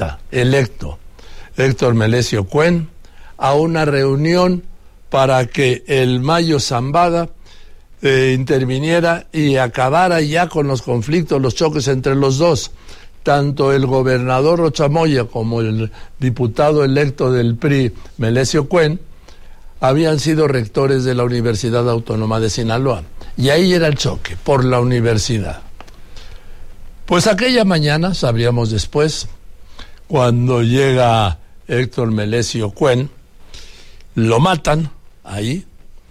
congresista electo Héctor Melesio Cuen a una reunión para que el Mayo Zambada interviniera y acabara ya con los conflictos, los choques entre los dos. Tanto el gobernador Rocha Moya como el diputado electo del PRI, Melesio Cuen, habían sido rectores de la Universidad Autónoma de Sinaloa. Y ahí era el choque, por la universidad. Pues aquella mañana, sabríamos después, cuando llega Héctor Melesio Cuen, lo matan ahí,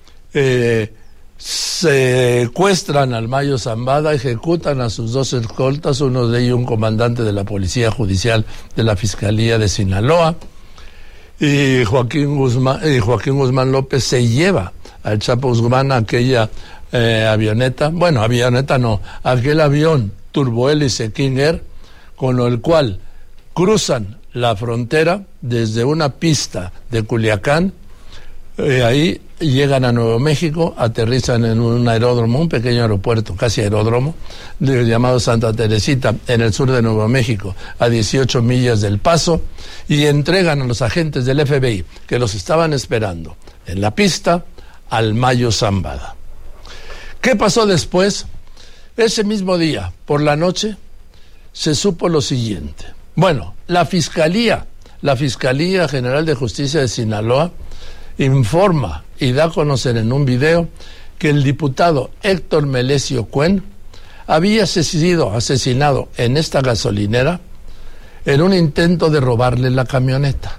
secuestran al Mayo Zambada, ejecutan a sus dos escoltas, uno de ellos un comandante de la Policía Judicial de la Fiscalía de Sinaloa, y Joaquín Guzmán López se lleva al Chapo Guzmán a aquella avioneta, aquel avión turbohélice King Air, con el cual cruzan la frontera desde una pista de Culiacán, ahí llegan a Nuevo México, aterrizan en un aeródromo, un pequeño aeropuerto, casi aeródromo, llamado Santa Teresita, en el sur de Nuevo México, a 18 millas del Paso, y entregan a los agentes del FBI, que los estaban esperando en la pista, al Mayo Zambada. ¿Qué pasó después? Ese mismo día, por la noche, se supo lo siguiente. Bueno, la Fiscalía General de Justicia de Sinaloa informa y da a conocer en un video que el diputado Héctor Melesio Cuen había sido asesinado en esta gasolinera en un intento de robarle la camioneta.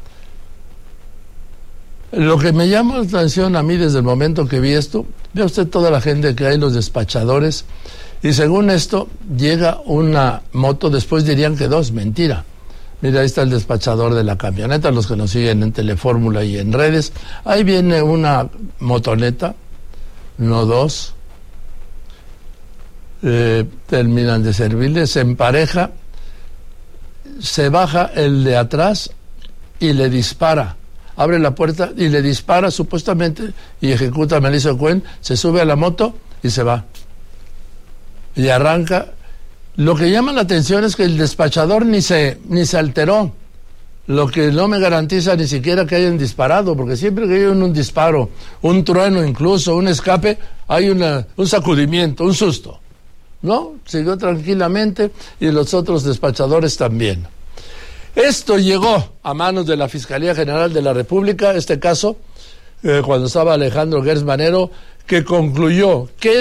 Lo que me llama la atención a mí desde el momento que vi esto, ve usted toda la gente que hay, los despachadores, y según esto llega una moto, después dirían que dos, mentira. Mira, ahí está el despachador de la camioneta, los que nos siguen en Telefórmula y en redes. Ahí viene una motoneta, no dos. Terminan de servirle, se empareja, se baja el de atrás y le dispara. Abre la puerta y le dispara supuestamente y ejecuta a Melesio Cuen, se sube a la moto y se va. Y arranca. Lo que llama la atención es que el despachador ni se alteró, lo que no me garantiza ni siquiera que hayan disparado, porque siempre que hay un disparo, un trueno incluso, un escape, hay un sacudimiento, un susto. No, siguió tranquilamente y los otros despachadores también. Esto llegó a manos de la Fiscalía General de la República, este caso, cuando estaba Alejandro Gertz Manero, que concluyó que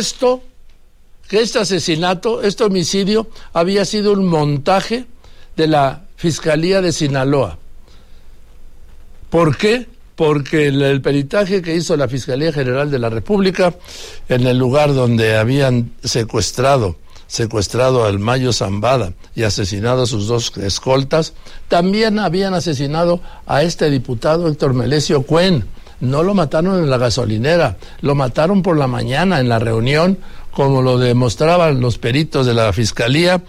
este asesinato, este homicidio, había sido un montaje de la Fiscalía de Sinaloa. ¿Por qué? Porque el peritaje que hizo la Fiscalía General de la República en el lugar donde habían secuestrado al Mayo Zambada y asesinado a sus dos escoltas, también habían asesinado a este diputado Héctor Melesio Cuen. No lo mataron en la gasolinera, lo mataron por la mañana en la reunión, como lo demostraban los peritos de la Fiscalía,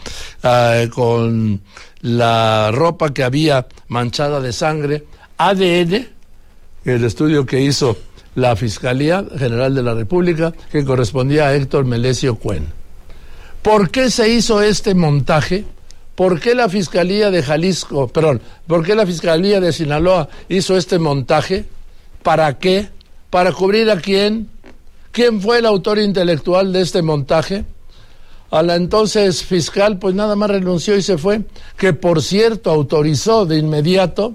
con la ropa que había manchada de sangre, ADN, el estudio que hizo la Fiscalía General de la República, que correspondía a Héctor Melesio Cuen. ¿Por qué se hizo este montaje? ¿Por qué la Fiscalía de ¿por qué la Fiscalía de Sinaloa hizo este montaje? ¿Para qué? ¿Para cubrir a quién? ¿Quién fue el autor intelectual de este montaje? A la entonces fiscal, pues nada más renunció y se fue, que por cierto autorizó de inmediato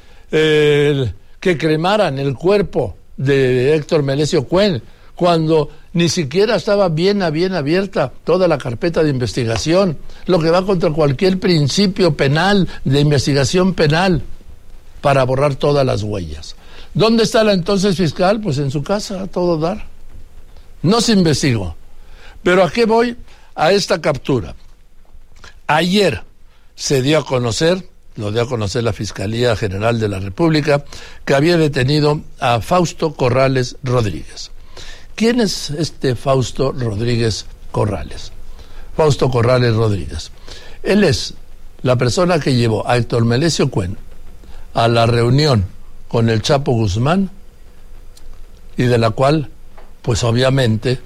que cremaran el cuerpo de Héctor Melesio Cuen, cuando ni siquiera estaba bien abierta toda la carpeta de investigación, lo que va contra cualquier principio penal, de investigación penal, para borrar todas las huellas. ¿Dónde está la entonces fiscal? Pues en su casa, a todo dar. No se investigó. Pero ¿a qué voy? A esta captura. Ayer se dio a conocer, lo dio a conocer la Fiscalía General de la República, que había detenido a Fausto Corrales Rodríguez. ¿Quién es este Fausto Rodríguez Corrales? Fausto Corrales Rodríguez. Él es la persona que llevó a Héctor Melesio Cuen a la reunión con el Chapo Guzmán y de la cual, pues obviamente,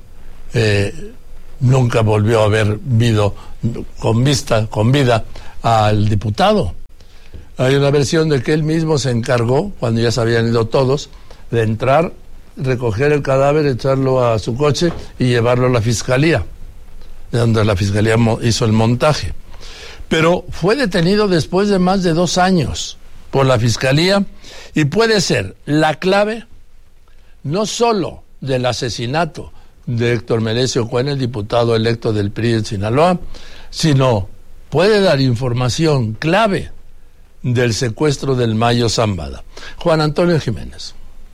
nunca volvió a haber visto con vida al diputado. Hay una versión de que él mismo se encargó, cuando ya se habían ido todos, de entrar, recoger el cadáver, echarlo a su coche y llevarlo a la fiscalía, donde la fiscalía hizo el montaje. Pero fue detenido después de más de 2 años por la fiscalía y puede ser la clave no solo del asesinato de Héctor Melesio Cuen, el diputado electo del PRI en Sinaloa, sino puede dar información clave del secuestro del Mayo Zambada. Juan Antonio Jiménez.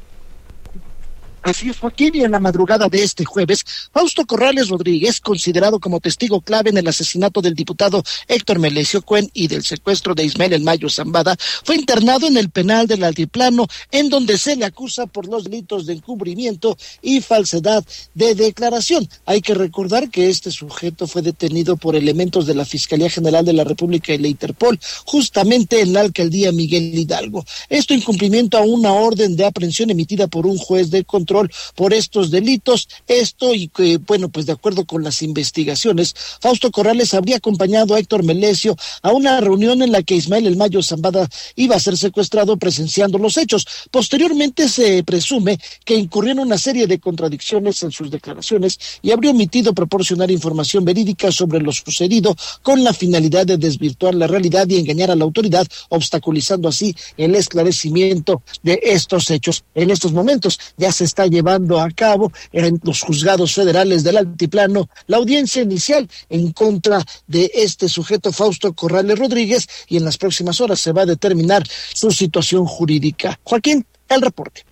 Así es, Joaquín, y en la madrugada de este jueves, Fausto Corrales Rodríguez, considerado como testigo clave en el asesinato del diputado Héctor Melesio Cuen y del secuestro de Ismael El Mayo Zambada, fue internado en el penal del Altiplano, en donde se le acusa por los delitos de encubrimiento y falsedad de declaración. Hay que recordar que este sujeto fue detenido por elementos de la Fiscalía General de la República y la Interpol, justamente en la alcaldía Miguel Hidalgo. Esto en cumplimiento a una orden de aprehensión emitida por un juez de control por estos delitos. Esto y que, bueno, pues de acuerdo con las investigaciones, Fausto Corrales habría acompañado a Héctor Melesio a una reunión en la que Ismael El Mayo Zambada iba a ser secuestrado presenciando los hechos. Posteriormente se presume que incurrió en una serie de contradicciones en sus declaraciones y habría omitido proporcionar información verídica sobre lo sucedido con la finalidad de desvirtuar la realidad y engañar a la autoridad, obstaculizando así el esclarecimiento de estos hechos. En estos momentos ya se está llevando a cabo en los juzgados federales del Altiplano la audiencia inicial en contra de este sujeto Fausto Corrales Rodríguez, y en las próximas horas se va a determinar su situación jurídica. Joaquín, el reporte.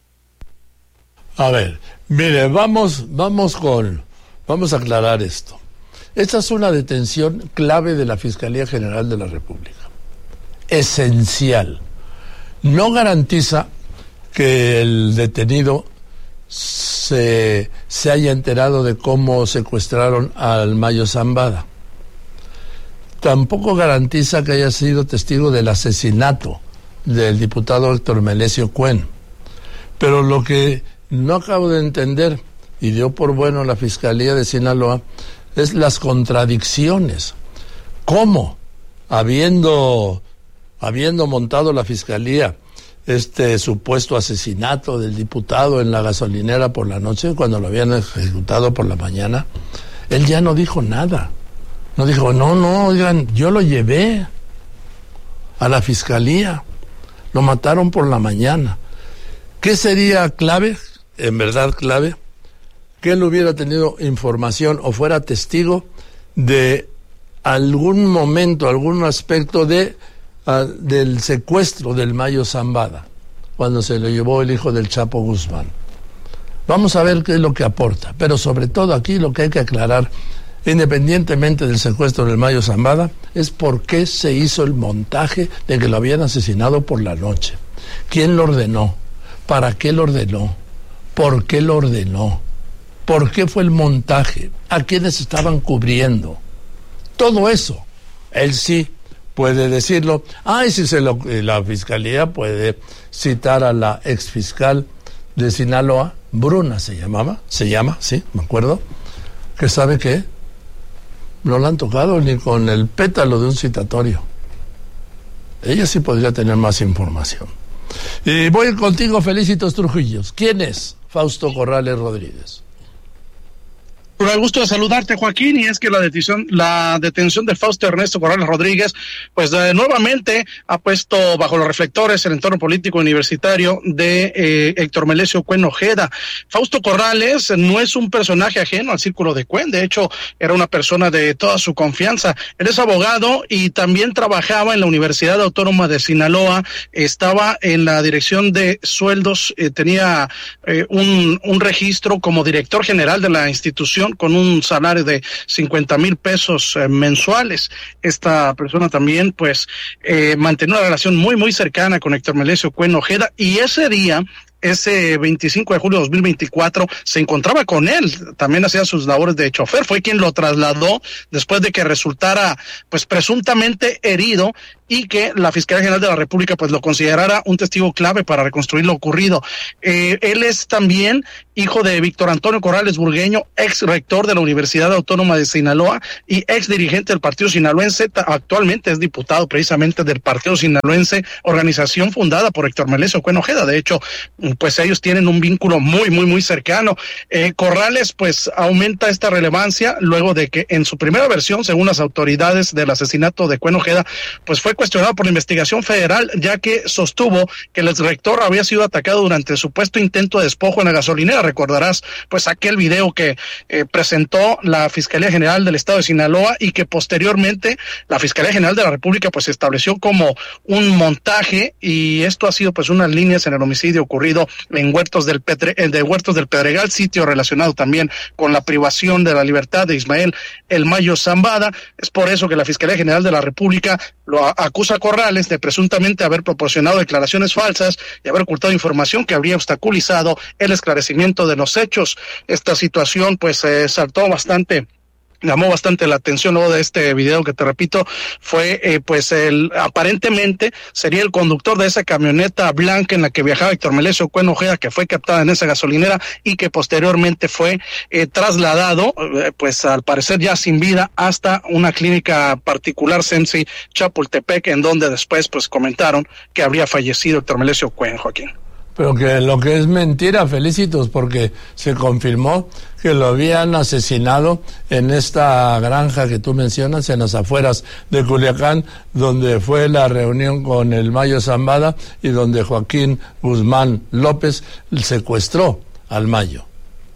A ver, mire, vamos a aclarar esto. Esta es una detención clave de la Fiscalía General de la República. Esencial. No garantiza que el detenido se haya enterado de cómo secuestraron al Mayo Zambada. Tampoco garantiza que haya sido testigo del asesinato del diputado Héctor Melesio Cuen. Pero lo que no acabo de entender, y dio por bueno la Fiscalía de Sinaloa, es las contradicciones. ¿Cómo, habiendo montado la Fiscalía este supuesto asesinato del diputado en la gasolinera por la noche, cuando lo habían ejecutado por la mañana, él ya no dijo nada? No dijo, no, oigan, yo lo llevé a la Fiscalía, lo mataron por la mañana. ¿Qué sería clave? En verdad clave, que él hubiera tenido información o fuera testigo de algún momento, algún aspecto del secuestro del Mayo Zambada, cuando se lo llevó el hijo del Chapo Guzmán. Vamos a ver qué es lo que aporta, pero sobre todo aquí lo que hay que aclarar, independientemente del secuestro del Mayo Zambada, es por qué se hizo el montaje de que lo habían asesinado por la noche. ¿Quién lo ordenó? ¿Para qué lo ordenó? ¿Por qué lo ordenó? ¿Por qué fue el montaje? ¿A quiénes estaban cubriendo? Todo eso, él sí puede decirlo. Y si la Fiscalía puede citar a la exfiscal de Sinaloa, Bruna se llama, sí, me acuerdo, que sabe que no la han tocado ni con el pétalo de un citatorio. Ella sí podría tener más información. Y voy contigo, Felicitos Trujillos. ¿Quién es Fausto Corrales Rodríguez? Con el gusto de saludarte, Joaquín, y es que la detención de Fausto Ernesto Corrales Rodríguez, pues nuevamente ha puesto bajo los reflectores el entorno político universitario de Héctor Melesio Cuen Ojeda. Fausto Corrales no es un personaje ajeno al círculo de Cuen, de hecho era una persona de toda su confianza. Él es abogado y también trabajaba en la Universidad Autónoma de Sinaloa, estaba en la dirección de sueldos, tenía un registro como director general de la institución con un salario de 50,000 pesos mensuales. Esta persona también pues mantenía una relación muy cercana con Héctor Melesio Cuen Ojeda, y ese día ese 25 de julio de 2024 se encontraba con él, también hacía sus labores de chofer, fue quien lo trasladó después de que resultara pues presuntamente herido y que la Fiscalía General de la República pues lo considerara un testigo clave para reconstruir lo ocurrido. Él es también hijo de Víctor Antonio Corrales Burgueño, ex rector de la Universidad Autónoma de Sinaloa y ex dirigente del Partido Sinaloense. Actualmente es diputado precisamente del Partido Sinaloense, organización fundada por Héctor Melesio Cuen Ojeda. De hecho, pues ellos tienen un vínculo muy cercano. Corrales pues aumenta esta relevancia luego de que en su primera versión, según las autoridades del asesinato de Cuen Ojeda, pues fue cuestionado por la investigación federal, ya que sostuvo que el exrector había sido atacado durante el supuesto intento de despojo en la gasolinera. Recordarás pues aquel video que presentó la Fiscalía General del Estado de Sinaloa y que posteriormente la Fiscalía General de la República pues estableció como un montaje, y esto ha sido pues unas líneas en el homicidio ocurrido en Huertos del Pedregal, sitio relacionado también con la privación de la libertad de Ismael El Mayo Zambada. Es por eso que la Fiscalía General de la República lo acusa a Corrales de presuntamente haber proporcionado declaraciones falsas y haber ocultado información que habría obstaculizado el esclarecimiento de los hechos. Esta situación pues llamó bastante la atención luego de este video que te repito, fue pues aparentemente sería el conductor de esa camioneta blanca en la que viajaba Héctor Melesio Cuen Ojeda, que fue captada en esa gasolinera y que posteriormente fue trasladado pues al parecer ya sin vida hasta una clínica particular CEMSI Chapultepec, en donde después pues comentaron que habría fallecido Héctor Melesio Cuen, Joaquín. Pero que lo que es mentira, Felicitos, porque se confirmó que lo habían asesinado en esta granja que tú mencionas, en las afueras de Culiacán, donde fue la reunión con el Mayo Zambada y donde Joaquín Guzmán López secuestró al Mayo.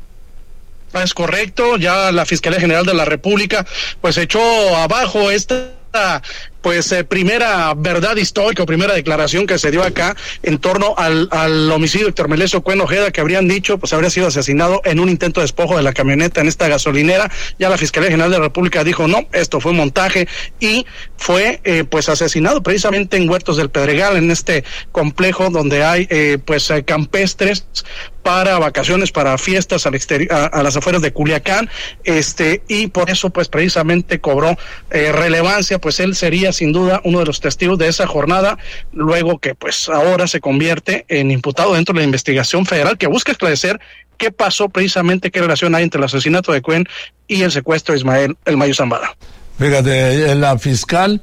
Es correcto, ya la Fiscalía General de la República pues echó abajo esta pues primera verdad histórica o primera declaración que se dio acá en torno al homicidio de Héctor Melesio Cuen Ojeda, que habrían dicho pues habría sido asesinado en un intento de despojo de la camioneta en esta gasolinera. Ya la Fiscalía General de la República dijo no, esto fue un montaje, y fue pues asesinado precisamente en Huertos del Pedregal, en este complejo donde hay campestres para vacaciones, para fiestas al exterior, a las afueras de Culiacán, y por eso pues precisamente cobró relevancia, pues él sería sin duda uno de los testigos de esa jornada, luego que pues ahora se convierte en imputado dentro de la investigación federal que busca esclarecer qué pasó precisamente, qué relación hay entre el asesinato de Cuen y el secuestro de Ismael El Mayo Zambada. Fíjate, la fiscal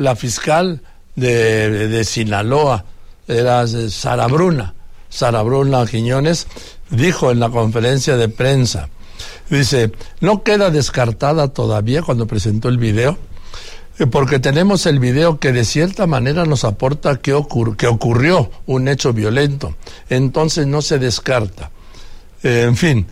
de Sinaloa era Sara Bruna Quiñones, dijo en la conferencia de prensa, dice, no queda descartada todavía, cuando presentó el video, porque tenemos el video que de cierta manera nos aporta que ocurrió un hecho violento, entonces no se descarta. En fin,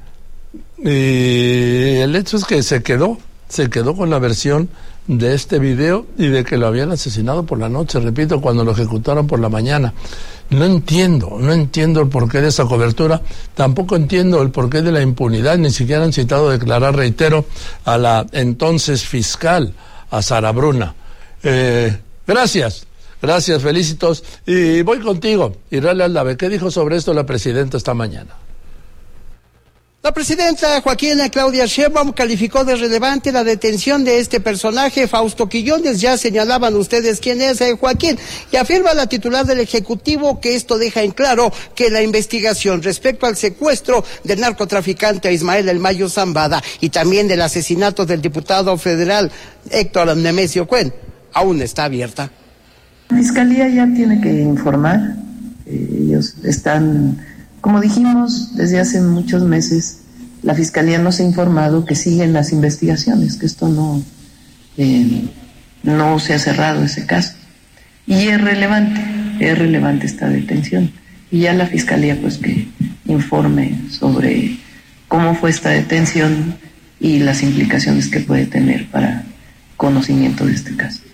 y el hecho es que se quedó con la versión de este video y de que lo habían asesinado por la noche, repito, cuando lo ejecutaron por la mañana. No entiendo el porqué de esa cobertura, tampoco entiendo el porqué de la impunidad, ni siquiera han citado declarar, reitero, a la entonces fiscal, a Sara Bruna. Gracias, Felicitos, y voy contigo, Israel Aldave. ¿Qué dijo sobre esto la presidenta esta mañana? La presidenta Joaquín Claudia Sheinbaum calificó de relevante la detención de este personaje, Fausto Quiñones. Ya señalaban ustedes quién es Joaquín, y afirma la titular del Ejecutivo que esto deja en claro que la investigación respecto al secuestro del narcotraficante Ismael El Mayo Zambada y también del asesinato del diputado federal Héctor Melesio Cuen aún está abierta. La Fiscalía ya tiene que informar. Ellos están, como dijimos desde hace muchos meses, la Fiscalía nos ha informado que siguen las investigaciones, que esto no se ha cerrado ese caso. Y es relevante esta detención. Y ya la Fiscalía pues que informe sobre cómo fue esta detención y las implicaciones que puede tener para conocimiento de este caso.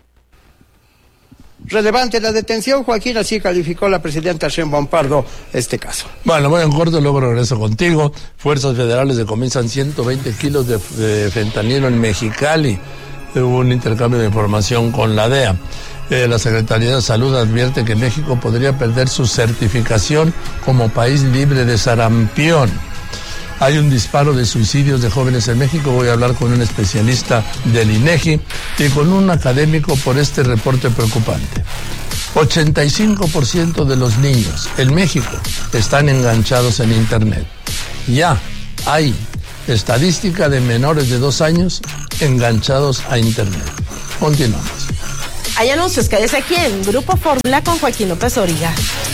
Relevante la detención, Joaquín, así calificó la presidenta Sheinbaum Pardo este caso. Bueno, voy en corto, luego regreso contigo. Fuerzas federales decomisan 120 kilos de fentanilo en Mexicali. Hubo un intercambio de información con la DEA. La Secretaría de Salud advierte que México podría perder su certificación como país libre de sarampión. Hay un disparo de suicidios de jóvenes en México. Voy a hablar con un especialista del INEGI y con un académico por este reporte preocupante. 85% de los niños en México están enganchados en Internet. Ya hay estadística de menores de 2 años enganchados a Internet. Continuamos. Hay anuncios, quédese aquí en Grupo Fórmula con Joaquín López Origa.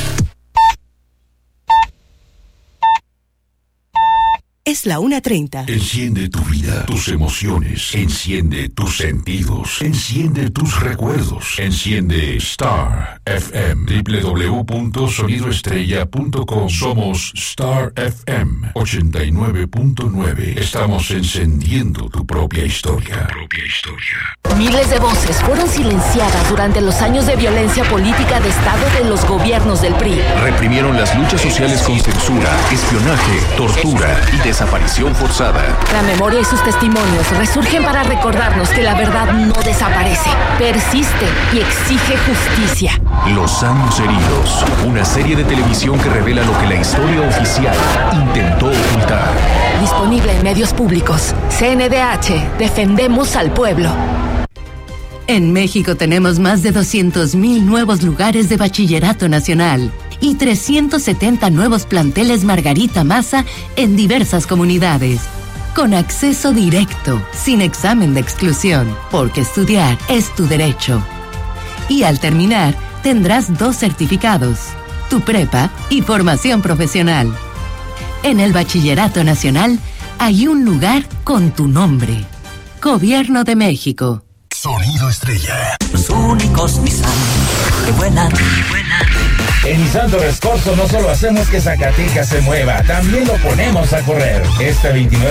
Es la 1:30. Enciende tu vida, tus emociones, enciende tus sentidos, enciende tus recuerdos, enciende Star FM, www.sonidoestrella.com. Somos Star FM 89.9. Estamos encendiendo tu propia historia. Miles de voces fueron silenciadas durante los años de violencia política de Estado de los gobiernos del PRI. Reprimieron las luchas sociales con censura, espionaje, tortura y desaparición forzada. La memoria y sus testimonios resurgen para recordarnos que la verdad no desaparece, persiste y exige justicia. Los años heridos, una serie de televisión que revela lo que la historia oficial intentó ocultar. Disponible en medios públicos. CNDH, defendemos al pueblo. En México tenemos más de 200,000 nuevos lugares de bachillerato nacional y 370 nuevos planteles Margarita Maza en diversas comunidades. Con acceso directo, sin examen de exclusión, porque estudiar es tu derecho. Y al terminar, tendrás 2 certificados, tu prepa y formación profesional. En el Bachillerato Nacional hay un lugar con tu nombre. Gobierno de México. Sonido Estrella. Los únicos Nissan que vuelan. En Nissan Torres Corso no solo hacemos que Zacatecas se mueva, también lo ponemos a correr. Este 29